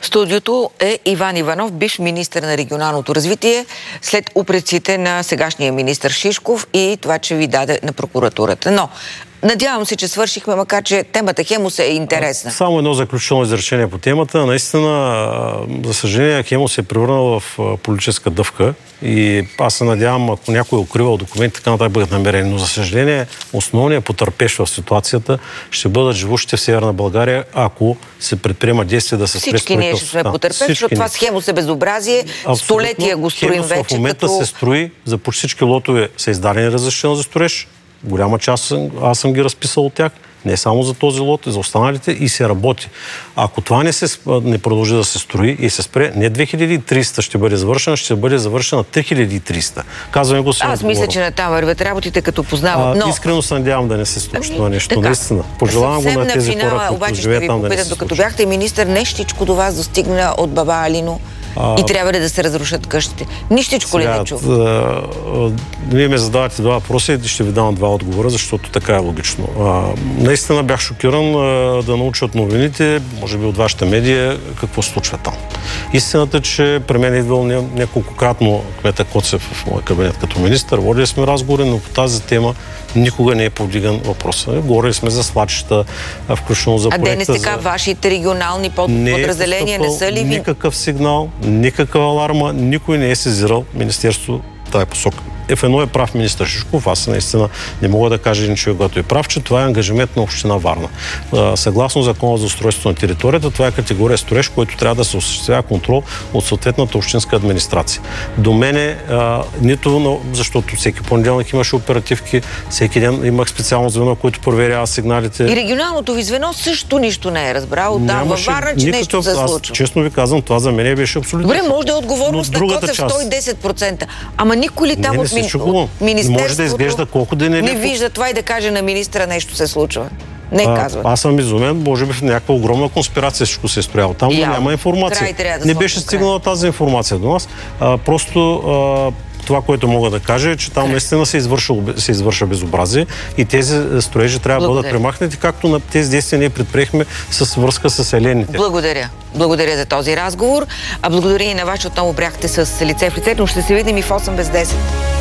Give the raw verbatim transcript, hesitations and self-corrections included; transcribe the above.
студиото е Иван Иванов, бивш министър на регионалното развитие, след упреците на сегашния министър Шишков и това, че ви даде на прокуратурата. Но надявам се, че свършихме, макар че темата Хемус е интересна. Само едно заключително изречение по темата. Наистина, за съжаление, Хемус се е превърнал в политическа дъвка и аз се надявам, ако някой е укривал документи, така нататък бъдат намерени. Но за съжаление, основният потърпеш в ситуацията ще бъдат живущите в Северна България, ако се предприема действие да се спре Всички ние ще сме потърпеш, защото това с Хемус е безобразие. Столетия го строим Хемус вече. В момента като... се строи, за почти всички лотове са издадени разрешения за строеж. Голяма част аз съм ги разписал от тях. Не само за този лот, и за останалите, и се работи. Ако това не, се, не продължи да се строи и се спре, не две хиляди и тридесета ще бъде завършена, ще бъде завършена три хиляди и тридесета. Казваме го сега. Аз мисля, че натам вървят работите, като познавам. Но... Искрено се надявам да не се случи това нещо. Така. Наистина. Пожелавам го на тези финала, хора, които живеят там, да не се докато случи. бяхте министър, нещичко до вас достигна от баба Алино. И трябва ли да се разрушат къщите? Нищичко ли не чува? Вие ме задавате два въпроса и ще ви дам два отговора, защото така е логично. А, наистина бях шокиран а, да науча от новините, може би от вашата медия, какво се случва там. Истината е, че при мен е идвал няколкократно кмета Коцев в моя кабинет като министър. Водили сме разговори, но по тази тема никога не е повдиган въпроса. Говорили сме за свлачища, включително за проекта. А де не така, за... вашите регионални подразделения не са ли ви? Никакъв сигнал, никаква аларма, никой не е сезирал Министерството в тази посока. В едно е прав министър Шишков, аз наистина не мога да кажа един човек, който е прав, че това е ангажимент на община Варна. Съгласно Закона за устройство на територията, това е категория строеж, който трябва да се осъществява контрол от съответната общинска администрация. До мене, а, нито, защото всеки понеделник имаше оперативки, всеки ден имах специално звено, което проверява сигналите. И регионалното ви звено също нищо не е разбрало там във Варна, че никакъв, нещо се случва. Аз честно ви казвам, това за мен беше абсолютно. Добре, може да е отговорност на Коцев сто и десет процента. Ама никой ли там не, не от, ми... от министерството може да изглежда колко да не, не вижда това и да каже на министра нещо се случва? Не а, казва. Аз съм изумен, може би в някаква огромна конспирация всичко се е строяло. Там но няма информация. Да не беше стигнала тази информация до нас. А, просто а, това, което мога да кажа е, че там наистина се, се извърша безобразие и тези строежи трябва да бъдат премахнати, както на тези действия ние предприехме с връзка с елените. Благодаря. Благодаря за този разговор. А благодаря и на вас, че отново бяхте с лице в лице, но ще се видим и в осем без десет.